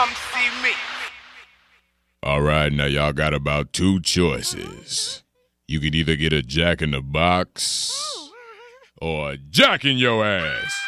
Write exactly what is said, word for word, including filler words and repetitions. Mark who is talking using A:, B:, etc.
A: come see me.
B: All right, now y'all got about two choices. You can either get a Jack in the Box or a Jack in your ass.